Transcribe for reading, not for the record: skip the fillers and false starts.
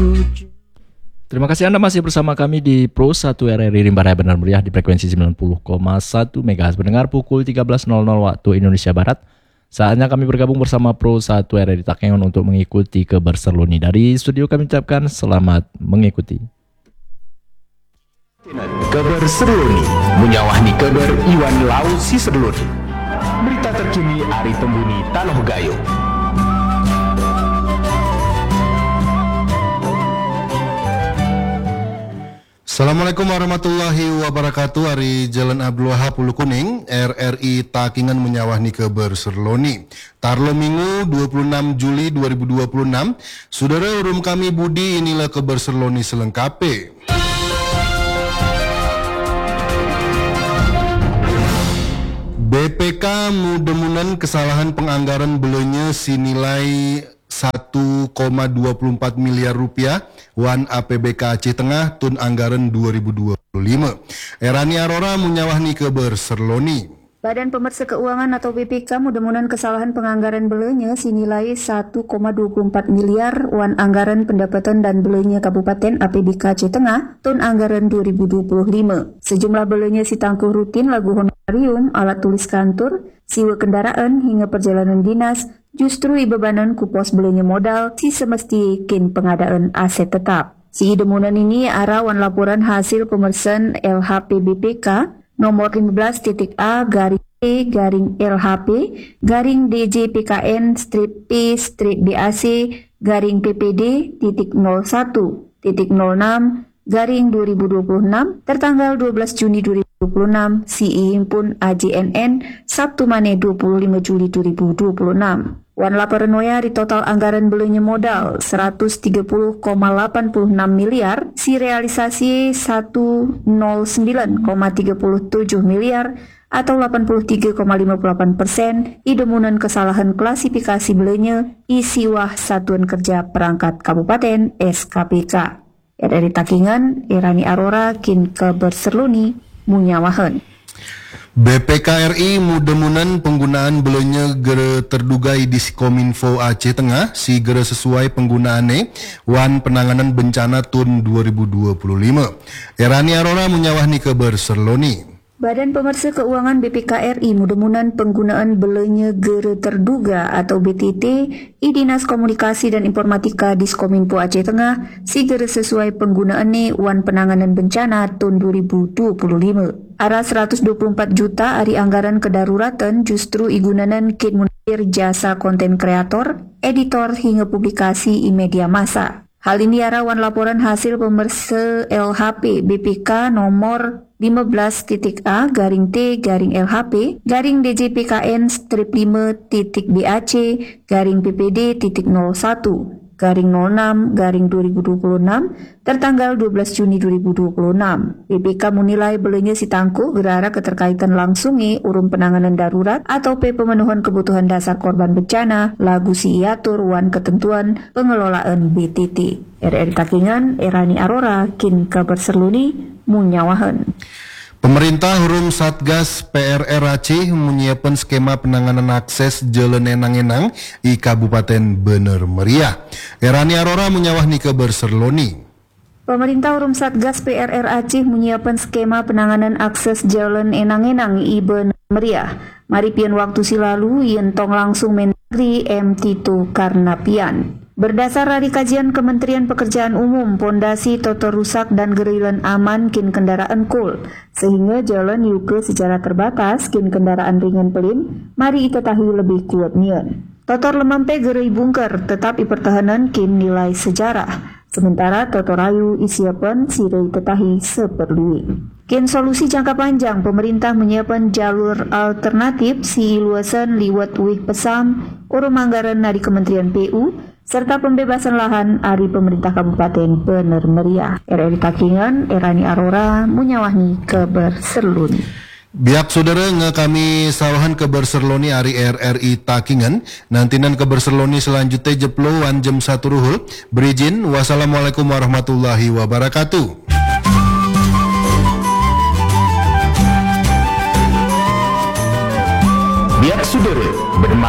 Terima kasih Anda masih bersama kami di Pro 1 RRI Rimba Raya Benar Meriah di frekuensi 90,1 MHz mendengar pukul 13.00 waktu Indonesia Barat. Saatnya kami bergabung bersama Pro 1 RRI Takengon untuk mengikuti Keberserloni. Dari studio kami ucapkan selamat mengikuti. Keberserloni menyawahni keber Iwan Lau si Serluni. Berita terkini Ari Tembuni Tanoh Gayo. Assalamualaikum warahmatullahi wabarakatuh. Hari Jalan Abdul Wahab Ulu Kuning, RRI Takingan menyawahni Keberserloni. Tarlo Minggu 26 Juli 2026. Saudara urum kami Budi, inilah Keberserloni selengkape. BPK mudemunan kesalahan penganggaran belanja sinilai 1,24 miliar rupiah wan APBK Aceh Tengah tun anggaran 2025. Erani Arora menyawahni Keberserloni. Badan Pemeriksa Keuangan atau BPK mudemunan kesalahan penganggaran belanja sinilai 1,24 miliar wan anggaran pendapatan dan belanja Kabupaten APBK Aceh Tengah tahun anggaran 2025. Sejumlah belanja sitangkuh rutin lagu honorarium, alat tulis kantor, siwa kendaraan hingga perjalanan dinas justru ibebanan ku pos belanja modal si semesti kin pengadaan aset tetap. Si demunan ini arawan laporan hasil pemeriksaan LHP BPK nomor 15.A garing E garing LHP garing DJPKN strip P strip BAC garing PPD titik 01.06 garing 2026 tertanggal 12 Juni 2026 si himpun AJNN Sabtu Mane 25 Juli 2026. Wan laporan noya di total anggaran belanja modal 130,86 miliar, si realisasi 109,37 miliar atau 83,58%, idemunan kesalahan klasifikasi belanja isiwah Satuan Kerja Perangkat Kabupaten SKPK. Dari Takingan, Erani Arora kin Keberserloni munyawahan. BPK RI mudemunan penggunaan belanja gere terduga di Kominfo Aceh Tengah si gere sesuai penggunaannya wan penanganan bencana tahun 2025. Erani Arora menyawahni Keberserloni. Badan Pemeriksa Keuangan BPK RI mudemunan penggunaan belanja gere terduga atau BTT i Dinas Komunikasi dan Informatika Diskominfo Aceh Tengah si gere sesuai penggunaannya wan penanganan bencana tahun 2025. Arah 124 juta ari anggaran kedaruratan justru igunanan kin munir jasa konten kreator, editor hingga publikasi i media massa. Hal ini arawan laporan hasil pemeriksa LHP BPK nomor 15.A garing T garing LHP garing DJPKN strip 5 titik BAC garing PPD titik 01 garing 06 garing 2026 tertanggal 12 Juni 2026. BPK menilai belanja si tangku gerara keterkaitan langsungnya urung penanganan darurat atau pemenuhan kebutuhan dasar korban bencana lagu si iatur wan ketentuan pengelolaan BTT. RRI Takingan, Erani Arora kin Keberserloni munyawahan. Pemerintah hurum Satgas PRR Aceh menyiapkan skema penanganan akses jalan enang-enang di Kabupaten Bener Meriah. Erani Arora menyawahni Keberserloni. Pemerintah hurum Satgas PRR Aceh menyiapkan skema penanganan akses jalan enang-enang i Bener Meriah. Mari pian waktu silalu yen tong langsung Mendagri M. Tito Karnavian. Berdasar dari kajian Kementerian Pekerjaan Umum, pondasi toto rusak dan gerilan aman kin kendaraan cool, sehingga jalan yuke secara terbatas kin kendaraan ringan pelin, mari itetahi lebih kuat nian. Totor lemampe gerei bungker, tetap pertahanan kin nilai sejarah, sementara totor rayu isiapan sirei tetahi seperlui. Kin solusi jangka panjang, pemerintah menyiapkan jalur alternatif si luasan liwat wih pesam, urum anggaran dari Kementerian PU, serta pembebasan lahan ari pemerintah Kabupaten Bener Meriah. RRI Takingan, Erani Arora menyawahni Keberserloni. Biak saudara kami sawahan Keberserloni ari RRI Takingan. Nantinan Keberserloni selanjutnya jeplo wan jam 1 ruhul. Berizin, wassalamualaikum warahmatullahi wabarakatuh. Biak saudara